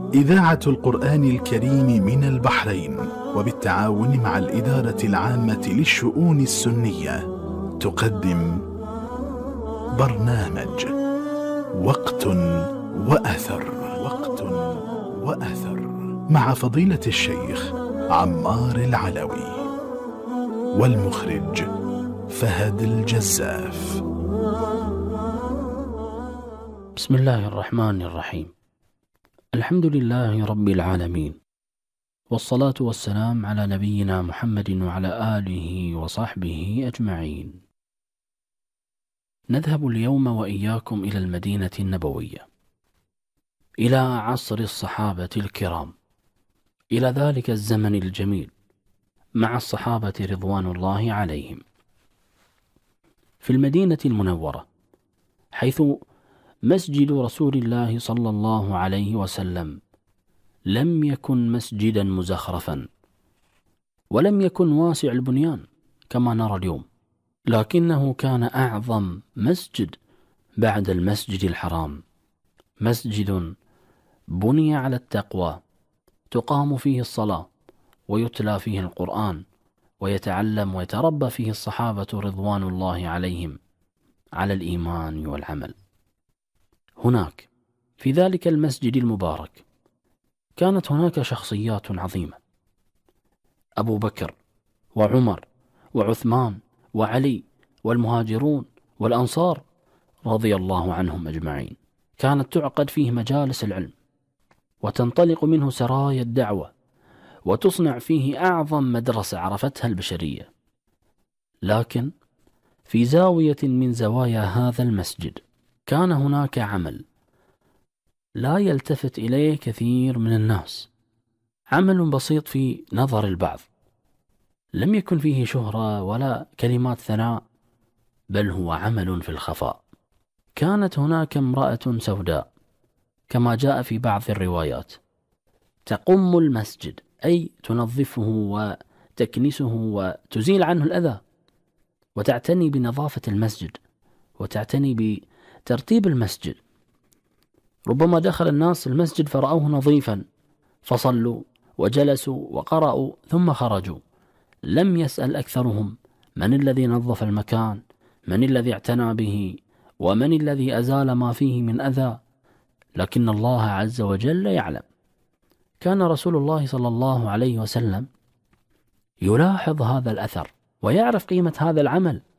إذاعة القرآن الكريم من البحرين وبالتعاون مع الإدارة العامة للشؤون السنية تقدم برنامج وقت وأثر مع فضيلة الشيخ عمار العلوي والمخرج فهد الجزاف. بسم الله الرحمن الرحيم. الحمد لله رب العالمين، والصلاة والسلام على نبينا محمد وعلى آله وصحبه أجمعين. نذهب اليوم وإياكم إلى المدينة النبوية، إلى عصر الصحابة الكرام، إلى ذلك الزمن الجميل مع الصحابة رضوان الله عليهم. في المدينة المنورة، حيث مسجد رسول الله صلى الله عليه وسلم لم يكن مسجدا مزخرفا، ولم يكن واسع البنيان كما نرى اليوم، لكنه كان أعظم مسجد بعد المسجد الحرام، مسجد بني على التقوى، تقام فيه الصلاة ويتلى فيه القرآن، ويتعلم ويتربى فيه الصحابة رضوان الله عليهم على الإيمان والعمل. هناك في ذلك المسجد المبارك كانت هناك شخصيات عظيمة: أبو بكر وعمر وعثمان وعلي والمهاجرون والأنصار رضي الله عنهم أجمعين. كانت تعقد فيه مجالس العلم، وتنطلق منه سرايا الدعوة، وتصنع فيه أعظم مدرسة عرفتها البشرية. لكن في زاوية من زوايا هذا المسجد كان هناك عمل لا يلتفت إليه كثير من الناس، عمل بسيط في نظر البعض، لم يكن فيه شهرة ولا كلمات ثناء، بل هو عمل في الخفاء. كانت هناك امرأة سوداء كما جاء في بعض الروايات، تقم المسجد، أي تنظفه وتكنسه وتزيل عنه الأذى، وتعتني بنظافة المسجد، وتعتني بترتيب المسجد. ربما دخل الناس المسجد فرأوه نظيفا فصلوا وجلسوا وقرأوا ثم خرجوا، لم يسأل أكثرهم من الذي نظف المكان، من الذي اعتنى به، ومن الذي أزال ما فيه من أذى، لكن الله عز وجل يعلم. كان رسول الله صلى الله عليه وسلم يلاحظ هذا الأثر ويعرف قيمة هذا العمل،